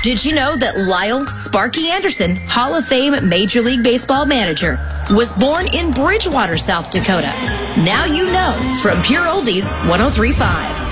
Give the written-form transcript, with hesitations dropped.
Did you know that Lyle Sparky Anderson, Hall of Fame Major League Baseball manager, was born in Bridgewater, South Dakota? Now you know from Pure Oldies 103.5.